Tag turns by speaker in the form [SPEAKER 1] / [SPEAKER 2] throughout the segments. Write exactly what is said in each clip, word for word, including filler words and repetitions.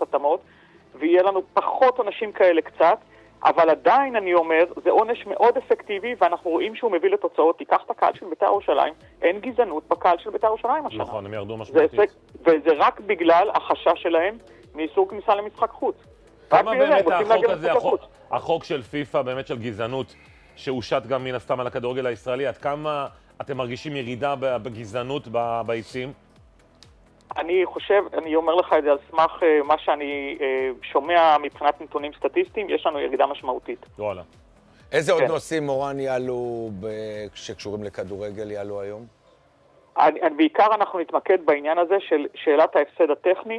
[SPEAKER 1] התאמות, ויהיה לנו פחות עונשים כאלה קצת, אבל עדיין אני אומר, זה עונש מאוד אפקטיבי, ואנחנו רואים שהוא מביא לתוצאות. תיקח את הקהל של בית"ר ירושלים, אין גזענות בקהל של בית"ר ירושלים השנה.
[SPEAKER 2] נכון, הם ירדו משמעותית.
[SPEAKER 1] וזה רק בגלל החשש שלהם מאיסור כניסה למשחק חוץ.
[SPEAKER 2] כמה באמת החוק הזה, החוק, החוק של פיפ"א, באמת של גזענות, שהושת גם מן הסתם על הכדורגל הישראלי, עד כמה אתם מרגישים ירידה בגזענות ביציעים?
[SPEAKER 1] אני חושב, אני אומר לך את זה על סמך uh, מה שאני uh, שומע מבחינת נתונים סטטיסטיים, יש לנו ירידה משמעותית.
[SPEAKER 2] וואלה.
[SPEAKER 3] איזה כן. עוד נושאים, מורן, יעלו שקשורים לכדורגל יעלו היום?
[SPEAKER 1] אני, אני, בעיקר אנחנו נתמקד בעניין הזה של שאלת ההפסד הטכני,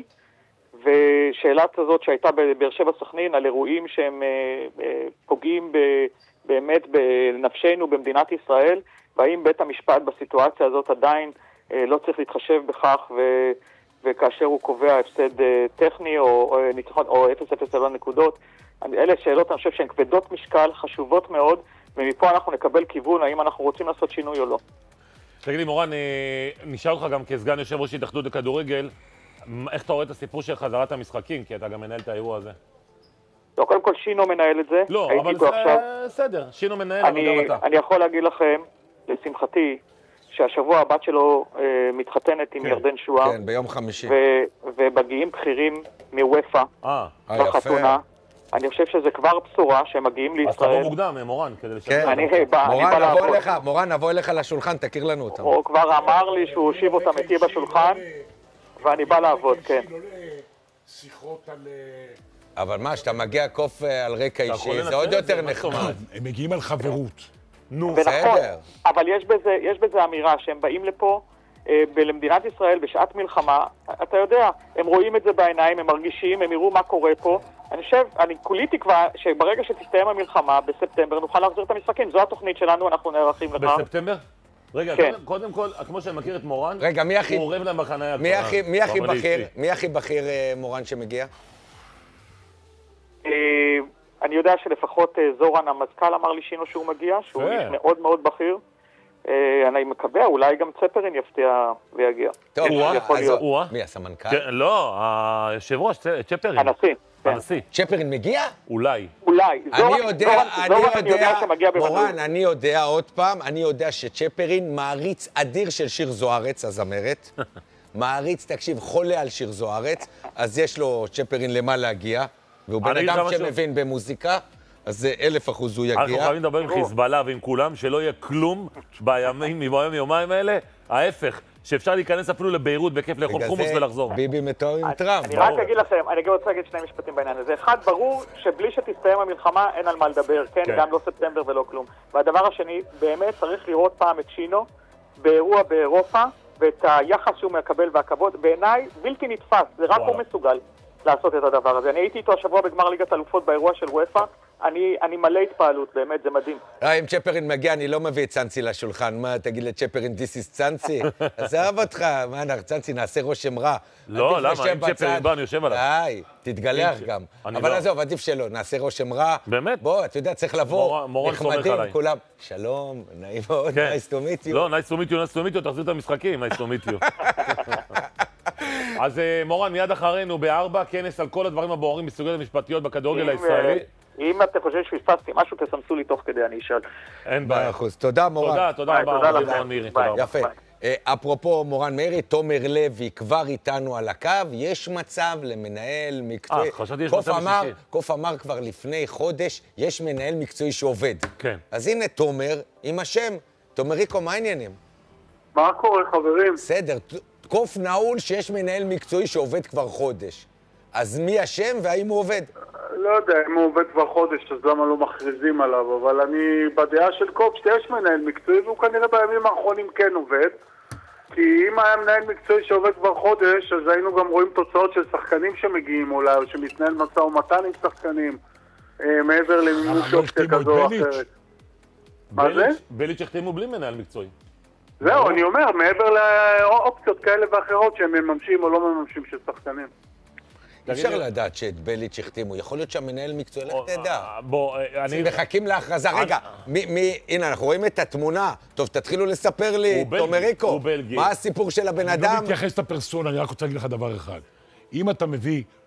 [SPEAKER 1] ושאלת הזאת שהייתה בבאר שבע סכנין, על אירועים שהם uh, uh, פוגעים ב, באמת בנפשנו במדינת ישראל, והאם בית המשפט בסיטואציה הזאת עדיין לא צריך להתחשב בכך, ו... וכאשר הוא קובע הפסד טכני או, או ניצחון או אפס אפס נקודות. אלה שאלות, אני חושב שהן כבדות משקל, חשובות מאוד, ומפה אנחנו נקבל כיוון האם אנחנו רוצים לעשות שינוי או לא.
[SPEAKER 2] תגיד לי, מורן, נשאל אותך גם כסגן יושב ראש התאחדות לכדורגל, איך אתה רואה את הסיפור של חזרת המשחקים? כי אתה גם מנהל את האירוע הזה.
[SPEAKER 1] לא, קודם כל שינו מנהל את זה.
[SPEAKER 2] לא, אבל זה בסדר, שינו מנהל, אבל גם אתה.
[SPEAKER 1] אני יכול להגיד לכם, לשמחתי, שהשבוע הבת שלו אה, מתחתנת עם כן, ירדן שואה.
[SPEAKER 3] כן, ביום חמישי.
[SPEAKER 1] ו- ומגיעים בכירים מוופא בחתונה. אני חושב שזה כבר בשורה שהם מגיעים לישראל.
[SPEAKER 2] אז תבוא מוקדם, מורן, כדי לשמוע.
[SPEAKER 3] כן,
[SPEAKER 1] אני בא,
[SPEAKER 3] מורן,
[SPEAKER 1] אני בא
[SPEAKER 3] נבוא
[SPEAKER 1] לעבוד.
[SPEAKER 3] אליך, מורן, נבוא אליך לשולחן, תכיר לנו אותם.
[SPEAKER 1] הוא כבר אמר לי שהוא הושיב אותם איתי בשולחן, ואני בא לעבוד, כן.
[SPEAKER 4] שיחות על...
[SPEAKER 3] אבל מה, שאתה מגיע קוף על רקע אישי, זה עוד יותר נחמד.
[SPEAKER 4] הם מגיעים על חברות.
[SPEAKER 3] נו,
[SPEAKER 1] ונכון,
[SPEAKER 3] בסדר.
[SPEAKER 1] אבל יש בזה, יש בזה אמירה שהם באים לפה, אה, למדינת ישראל בשעת מלחמה, אתה יודע, הם רואים את זה בעיניים, הם מרגישים, הם יראו מה קורה פה. אני חושב, אני כולי תקווה שברגע שתסתיים המלחמה, בספטמבר, נוכל להחזיר את המשחקים. זו התוכנית שלנו, אנחנו נערכים לכך.
[SPEAKER 2] בספטמבר? רגע,
[SPEAKER 1] כן.
[SPEAKER 2] קודם, קודם כל, כמו שאני מכיר את מורן,
[SPEAKER 3] רגע, מי הכי...
[SPEAKER 2] הוא עורב להם בחניה.
[SPEAKER 3] מי הכי, מי הכי בכיר, מי הכי בכיר, מורן, שמגיע?
[SPEAKER 1] אה, אני יודע שלפחות זורן המזכ"ל אמר לי שינו שהוא מגיע, שהוא איש מאוד מאוד בכיר. אני מקווה, אולי גם צ'פרין יפתיע ויגיע.
[SPEAKER 3] טוב, מי, הסמנכ"ל?
[SPEAKER 2] לא, היושב ראש, צ'פרין.
[SPEAKER 1] הנשיא.
[SPEAKER 2] הנשיא.
[SPEAKER 3] צ'פרין מגיע?
[SPEAKER 2] אולי.
[SPEAKER 1] אולי.
[SPEAKER 3] אני יודע, אני יודע, מורן, אני יודע עוד פעם, אני יודע שצ'פרין מעריץ אדיר של שיר זוארץ, הזמרת. מעריץ, תקשיב, חולה על שיר זוארץ, אז יש לו צ'פרין למה להגיע. והוא בן אדם שמבין במוזיקה, אז זה אלף אחוז הוא יגיע.
[SPEAKER 2] אנחנו חייבים לדבר עם חיזבאללה ועם כולם, שלא יהיה כלום בימים, בימים יומיים האלה. ההפך, שאפשר להיכנס אפילו לביירות בכיף לאכול חומוס ולחזור.
[SPEAKER 3] ביבי מתואר עם טראמפ.
[SPEAKER 1] אני רק אגיד לכם, אני רוצה להגיד שני משפטים בעניין הזה. אחד, ברור שבלי שתסתיים המלחמה אין על מה לדבר, כן? גם לא ספטמבר ולא כלום. והדבר השני, באמת צריך לראות פעם את שינו באירוע באירופה, ואת היחס שהוא מקבל והכבוד. בעיניי בלתי נתפס, זה רק הוא מסוגל לעשות את הדבר הזה. אני הייתי איתו השבוע בגמר ליגת אלופות באירוע של וופא, אני, אני מלא התפעלות, באמת, זה מדהים.
[SPEAKER 3] אם צ'פרין מגיע, אני לא מביא את צאנצי לשולחן. מה, תגיד לצ'פרין, this is צאנצי? עזב אותך, מה, צאנצי, נעשה רושם רע.
[SPEAKER 2] לא, למה? אם צ'פרין בא, אני יושב עליו.
[SPEAKER 3] די, תתגלח גם. אבל עזוב, עדיף שלא, נעשה רושם רע.
[SPEAKER 2] באמת?
[SPEAKER 3] בוא, אתה יודע, צריך לבוא, נחמדים, כולם. שלום, נעים מאוד, nice to meet you.
[SPEAKER 2] לא, nice to meet you, nice to meet you, תחזיר את המשחקים, nice to meet you. אז מורן, מיד אחרינו, בארבע, כנס על כל הדברים הבוערים בסוגיות המשפטיות בכדורגל הישראלי.
[SPEAKER 1] אם אתם חושבים שפספסתי משהו, תסמסו לי תוך כדי, אני אשאל.
[SPEAKER 2] אין בעיה.
[SPEAKER 3] תודה, מורן.
[SPEAKER 2] תודה, תודה רבה.
[SPEAKER 1] תודה לכם.
[SPEAKER 3] יפה. אפרופו מורן מאירי, תומר לוי כבר איתנו על הקו, יש מצב למנהל מקצועי.
[SPEAKER 2] אה, חשבתי יש מצב בשישי.
[SPEAKER 3] קוף אמר כבר לפני חודש, יש מנהל מקצועי שעובד.
[SPEAKER 2] כן.
[SPEAKER 3] אז הנה תומר, עם השם, תומריקו, מה העניינים?
[SPEAKER 5] מה קורה, חברים?
[SPEAKER 3] בסדר, קוף נעול שיש מנהל מקצועי שעובד כבר חודש. אז מי השם והאם הוא עובד?
[SPEAKER 5] לא יודע, אם הוא עובד כבר חודש, אז למה לא מכריזים עליו, אבל אני בדעה של קוף שיש מנהל מקצועי, והוא כנראה בימים האחרונים כן עובד, כי אם היה מנהל מקצועי שעובד כבר חודש, אז היינו גם רואים תוצאות של שחקנים שמגיעים אולי, או שמתנהל משא ומתן עם שחקנים, אה, מעבר למימוש אופציה כזו או אחרת. מה זה?
[SPEAKER 2] בליץ' החתימו בלי מנהל מקצועי.
[SPEAKER 5] זהו, אני אומר, מעבר לאופציות כאלה ואחרות שהם מממשים או לא מממשים של שחקנים.
[SPEAKER 3] אפשר לדעת שאת בליץ' החתימו, יכול להיות שהמנהל מקצועי, לך תדע.
[SPEAKER 2] בוא, אני...
[SPEAKER 3] מחכים להכרזה. רגע, הנה, אנחנו רואים את התמונה. טוב, תתחילו לספר לי, תומריקו, מה הסיפור של הבן אדם?
[SPEAKER 4] אני לא מתייחס לפרסונה, אני רק רוצה להגיד לך דבר אחד. אם אתה מביא